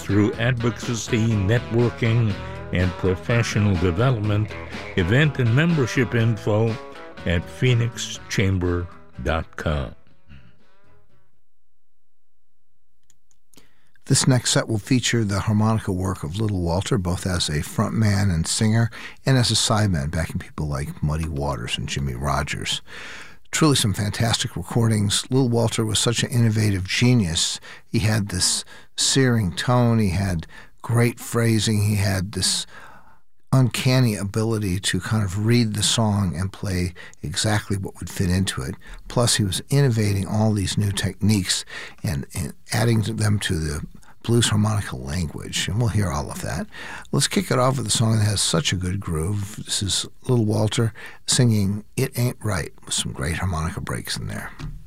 through advocacy, networking, and professional development. Event and membership info at phoenixchamber.com. This next set will feature the harmonica work of Little Walter, both as a frontman and singer, and as a sideman, backing people like Muddy Waters and Jimmy Rogers. Truly some fantastic recordings. Little Walter was such an innovative genius. He had this searing tone, he had great phrasing, he had this uncanny ability to kind of read the song and play exactly what would fit into it. Plus, he was innovating all these new techniques and adding them to the blues harmonica language, and we'll hear all of that. Let's kick it off with a song that has such a good groove. This is Little Walter singing It Ain't Right with some great harmonica breaks in there.